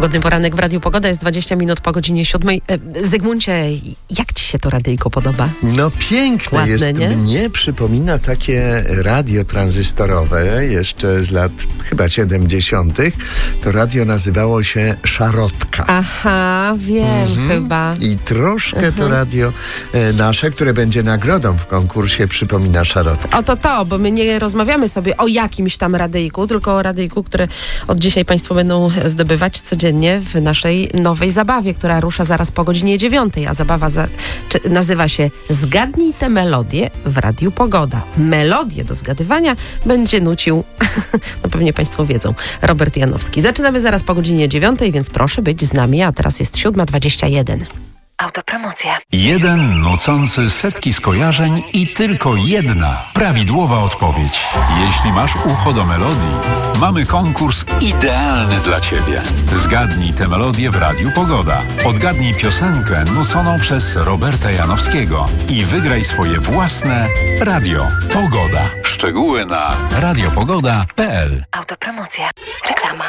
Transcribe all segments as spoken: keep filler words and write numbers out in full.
Pogodny poranek w Radiu Pogoda, jest dwadzieścia minut po godzinie siódmej. Zygmuncie, jak ci się to radyjko podoba? No piękne Ładne, jest. Nie? Mnie przypomina takie radio tranzystorowe jeszcze z lat chyba siedemdziesiątych. To radio nazywało się Szarotka. Aha, wiem Mhm. chyba. I troszkę to Mhm. radio e, nasze, które będzie nagrodą w konkursie, przypomina Szarotkę. O to to, bo my nie rozmawiamy sobie o jakimś tam radyjku, tylko o radyjku, które od dzisiaj Państwo będą zdobywać codziennie w naszej nowej zabawie, która rusza zaraz po godzinie dziewiątej, a zabawa za, czy, nazywa się Zgadnij tę melodię w Radiu Pogoda. Melodię do zgadywania będzie nucił, no pewnie Państwo wiedzą, Robert Janowski. Zaczynamy zaraz po godzinie dziewiątej, więc proszę być z nami, a teraz jest siódma dwadzieścia jeden. Autopromocja. Jeden nucący setki skojarzeń i tylko jedna prawidłowa odpowiedź. Jeśli masz ucho do melodii, mamy konkurs idealny dla Ciebie. Zgadnij tę melodię w Radiu Pogoda. Odgadnij piosenkę nuconą przez Roberta Janowskiego i wygraj swoje własne Radio Pogoda. Szczegóły na radiopogoda kropka p l. Autopromocja. Reklama.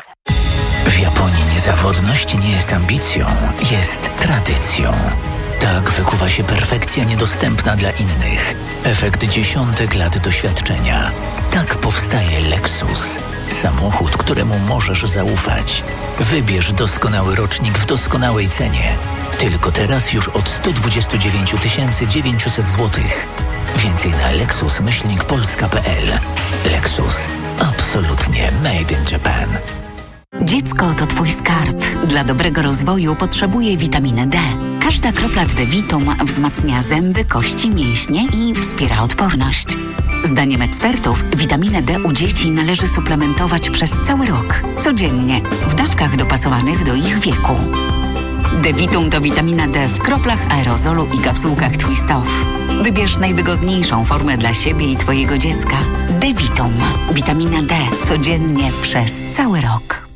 W Japonii niezawodność nie jest ambicją, jest tradycją. Tak wykuwa się perfekcja niedostępna dla innych. Efekt dziesiątek lat doświadczenia. Tak powstaje Lexus. Samochód, któremu możesz zaufać. Wybierz doskonały rocznik w doskonałej cenie. Tylko teraz już od sto dwadzieścia dziewięć tysięcy dziewięćset złotych. Więcej na lexus myślnik polska kropka p l. Lexus. Absolutnie made in Japan. Dziecko to Twój skarb. Dla dobrego rozwoju potrzebuje witaminy D. Każda kropla w D-Vitum wzmacnia zęby, kości, mięśnie i wspiera odporność. Zdaniem ekspertów witaminę D u dzieci należy suplementować przez cały rok, codziennie, w dawkach dopasowanych do ich wieku. D-Vitum to witamina D w kroplach aerozolu i kapsułkach Twist Off. Wybierz najwygodniejszą formę dla siebie i Twojego dziecka. D-Vitum. Witamina D codziennie przez cały rok.